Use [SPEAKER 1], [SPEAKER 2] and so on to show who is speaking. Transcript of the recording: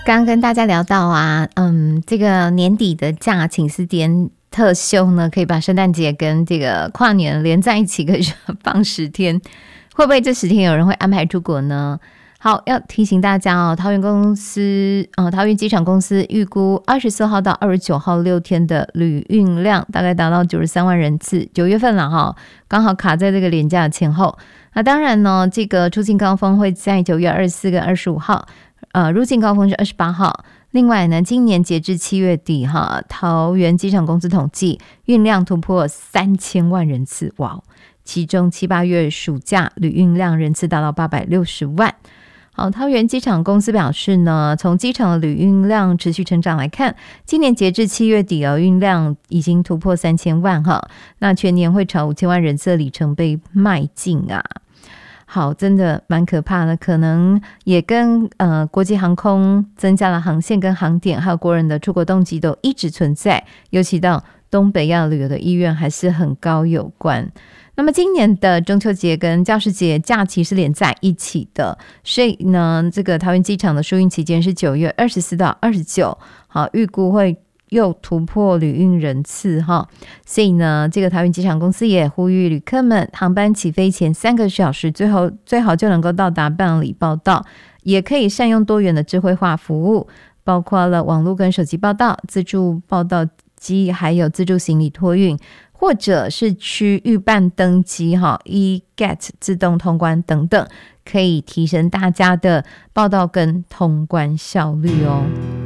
[SPEAKER 1] 刚刚跟大家聊到啊，这个年底的假请4天特休呢，可以把圣诞节跟这个跨年连在一起，可以放10天，会不会这10天有人会安排出国呢？好，要提醒大家哦，桃园机场公司预估24号到29号6天的旅运量大概达到93万人次，9月份了哈，刚好卡在这个连假前后。那当然呢，这个出境高峰会在9月24跟25号，入境高峰是28号。另外呢，今年截至7月底哈，桃园机场公司统计运量突破3000万人次，哇！其中7、8月暑假旅运量人次达到860万。好，桃园机场公司表示呢，从机场的旅运量持续成长来看，今年截至7月底运量已经突破3000万哈，那全年会朝5000万人次的里程碑迈进啊。好，真的蛮可怕的，可能也跟国际航空增加了航线跟航点，还有国人的出国动机都一直存在，尤其到东北亚旅游的意愿还是很高有关。那么今年的中秋节跟教师节假期是连在一起的，所以呢，这个桃园机场的疏运期间是9月24到29，好，预估会又突破旅运人次哈，所以呢，这个桃园机场公司也呼吁旅客们，航班起飞前3个小时最好就能够到达办理报到，也可以善用多元的智慧化服务，包括了网络跟手机报到、自助报到机，还有自助行李托运，或者是去预办登机哈 ，e-get 自动通关等等，可以提升大家的报到跟通关效率哦。